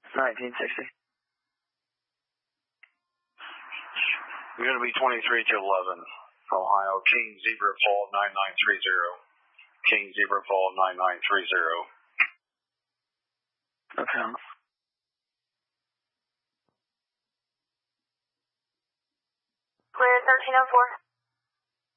1960. You're going to be 23 to 11. Ohio, King Zebra Fall 9930. King Zebra Fall 9930. Okay. Clear 1304.